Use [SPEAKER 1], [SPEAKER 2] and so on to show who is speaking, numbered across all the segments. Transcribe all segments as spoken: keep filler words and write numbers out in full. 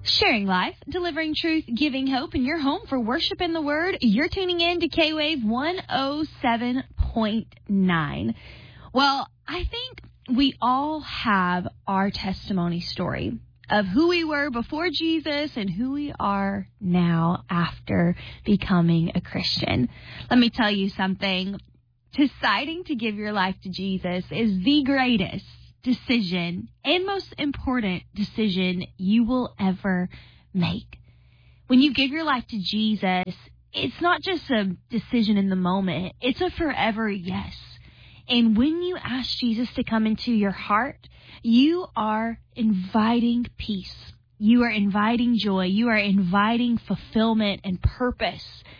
[SPEAKER 1] Sharing life, delivering truth, giving hope in your home for worship and the word. You're tuning in to K-Wave one oh seven point nine. Well, I think we all have our testimony story of who we were before Jesus and who we are now after becoming a Christian. Let me tell you something. Deciding to give your life to Jesus is the greatest decision and most important decision you will ever make. When you give your life to Jesus, it's not just a decision in the moment. It's a forever yes. And when you ask Jesus to come into your heart, you are inviting peace. You are inviting joy. You are inviting fulfillment and purpose.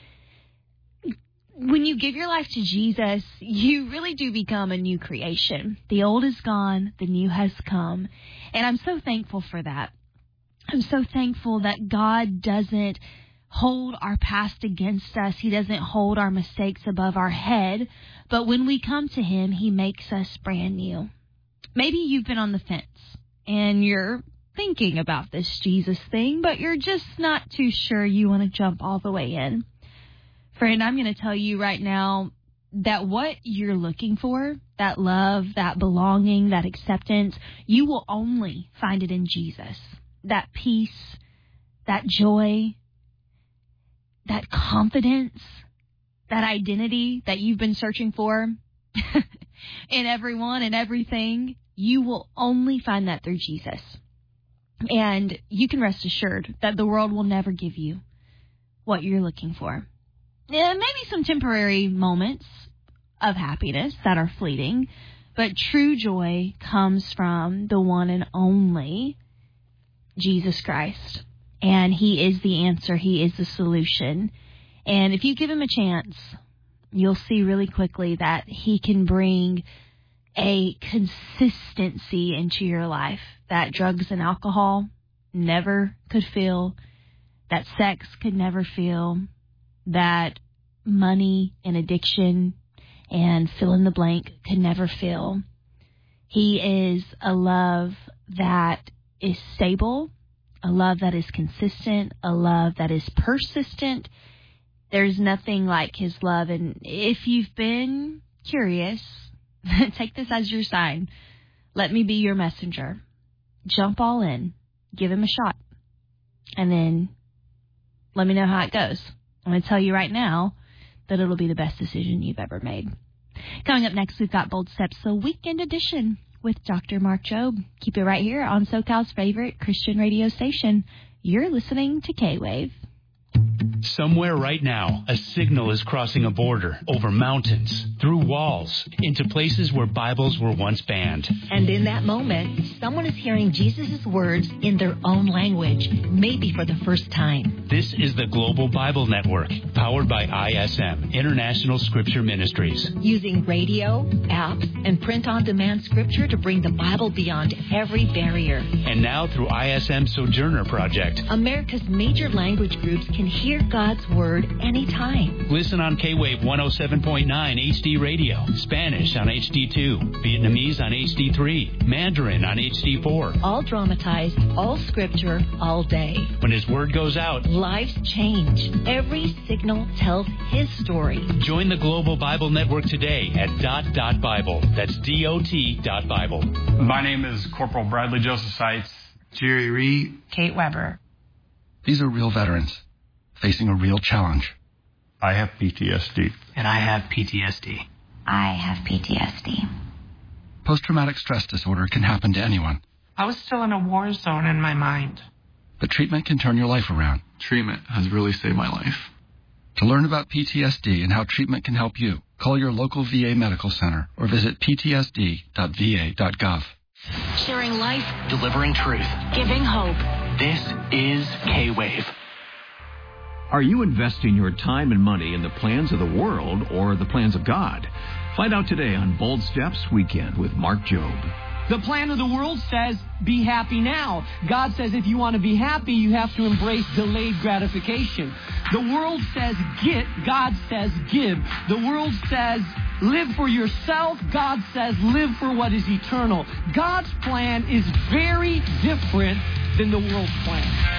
[SPEAKER 1] When you give your life to Jesus, you really do become a new creation. The old is gone, the new has come. And I'm so thankful for that. I'm so thankful that God doesn't hold our past against us. He doesn't hold our mistakes above our head. But when we come to Him, He makes us brand new. Maybe you've been on the fence and you're thinking about this Jesus thing, but you're just not too sure you want to jump all the way in. Friend, I'm going to tell you right now that what you're looking for, that love, that belonging, that acceptance, you will only find it in Jesus. That peace, that joy, that confidence, that identity that you've been searching for in everyone and everything, you will only find that through Jesus. And you can rest assured that the world will never give you what you're looking for. Yeah, maybe some temporary moments of happiness that are fleeting, but true joy comes from the one and only Jesus Christ. And He is the answer. He is the solution. And if you give Him a chance, you'll see really quickly that He can bring a consistency into your life that drugs and alcohol never could feel, that sex could never feel, that money and addiction and fill in the blank could never fill. He is a love that is stable, a love that is consistent, a love that is persistent. There's nothing like His love. And if you've been curious, take this as your sign. Let me be your messenger. Jump all in. Give Him a shot. And then let me know how it goes. I'm going to tell you right now that it'll be the best decision you've ever made. Coming up next, we've got Bold Steps, the weekend edition with Doctor Mark Jobe. Keep it right here on SoCal's favorite Christian radio station. You're listening to K-Wave.
[SPEAKER 2] Somewhere right now, a signal is crossing a border, over mountains, through walls, into places where Bibles were once banned.
[SPEAKER 3] And in that moment, someone is hearing Jesus' words in their own language, maybe for the first time.
[SPEAKER 2] This is the Global Bible Network, powered by I S M, International Scripture Ministries.
[SPEAKER 3] Using radio, apps, and print-on-demand scripture to bring the Bible beyond every barrier.
[SPEAKER 2] And now through I S M Sojourner Project,
[SPEAKER 3] America's major language groups can hear God's Word anytime.
[SPEAKER 2] Listen on K-Wave one oh seven point nine H D Radio, Spanish on H D two, Vietnamese on H D three, Mandarin on H D four.
[SPEAKER 3] All dramatized, all scripture, all day.
[SPEAKER 2] When His Word goes out,
[SPEAKER 3] lives change. Every signal tells His story.
[SPEAKER 2] Join the Global Bible Network today at dot dot Bible. That's D O T dot Bible.
[SPEAKER 4] My name is Corporal Bradley Joseph Seitz.
[SPEAKER 5] Jerry Reed.
[SPEAKER 6] Kate Weber.
[SPEAKER 7] These are real veterans facing a real challenge.
[SPEAKER 4] I have P T S D.
[SPEAKER 6] And I have P T S D.
[SPEAKER 8] I have P T S D.
[SPEAKER 7] Post-traumatic stress disorder can happen to anyone.
[SPEAKER 6] I was still in a war zone in my mind.
[SPEAKER 7] But treatment can turn your life around.
[SPEAKER 5] Treatment has really saved my life.
[SPEAKER 7] To learn about P T S D and how treatment can help you, call your local V A medical center or visit p t s d dot v a dot gov.
[SPEAKER 3] Sharing life,
[SPEAKER 9] delivering truth,
[SPEAKER 3] giving hope.
[SPEAKER 9] This is K-Wave.
[SPEAKER 10] Are you investing your time and money in the plans of the world or the plans of God? Find out today on Bold Steps Weekend with Mark Jobe.
[SPEAKER 11] The plan of the world says, be happy now. God says if you want to be happy, you have to embrace delayed gratification. The world says get, God says give. The world says live for yourself, God says live for what is eternal. God's plan is very different than the world's plan.